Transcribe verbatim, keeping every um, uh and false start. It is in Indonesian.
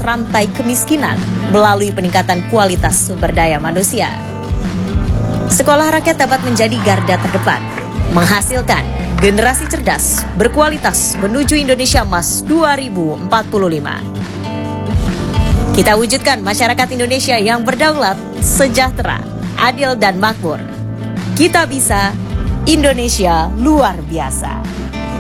memutus rantai kemiskinan melalui peningkatan kualitas sumber daya manusia. Sekolah rakyat dapat menjadi garda terdepan, menghasilkan generasi cerdas, berkualitas menuju Indonesia Emas dua ribu empat puluh lima. Kita wujudkan masyarakat Indonesia yang berdaulat, sejahtera, adil dan makmur. Kita bisa, Indonesia luar biasa.